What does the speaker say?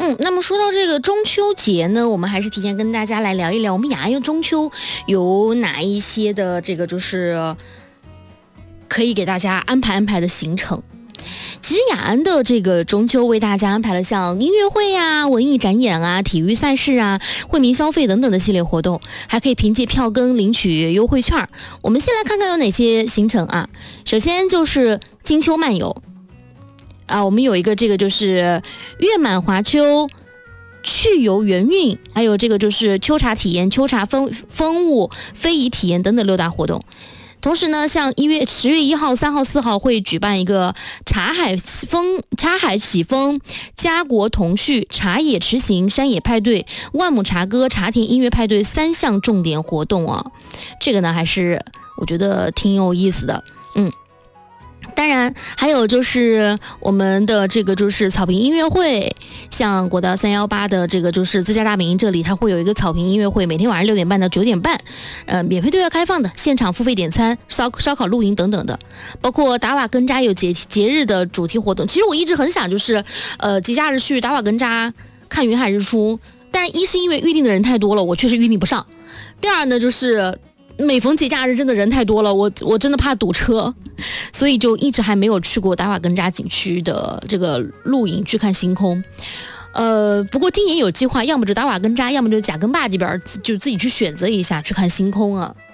那么说到这个中秋节呢，我们还是提前跟大家来聊一聊，我们雅安中秋有哪一些的这个就是可以给大家安排的行程。其实雅安的这个中秋为大家安排了像音乐会啊、文艺展演啊、体育赛事啊、惠民消费等等的系列活动，还可以凭借票根领取优惠券。我们先来看看有哪些行程啊。首先就是金秋漫游啊，我们有一个这个就是月满华秋、趣游园韵，还有这个就是秋茶体验、秋茶风物、非遗体验等等6大活动。同时呢，像10月1号、3号、4号会举办一个茶海起风、家国同序、茶野驰行、山野派对、万亩茶歌、茶田音乐派对3项重点活动啊。这个呢，还是我觉得挺有意思的。当然还有就是我们的这个就是草坪音乐会，像国道318的这个就是自家大本营这里，它会有一个草坪音乐会，每天晚上6点半到9点半，免费对外开放的，现场付费点餐、烧烤露营等等的，包括达瓦根扎有节日的主题活动。其实我一直很想就是节假日去达瓦根扎看云海日出，但是一是因为预定的人太多了，我确实预定不上；第二呢就是每逢节假日真的人太多了，我真的怕堵车，所以就一直还没有去过达瓦根扎景区的这个露营去看星空。不过今年有计划，要么就达瓦根扎，要么就贾根坝这边就自己去选择一下去看星空啊。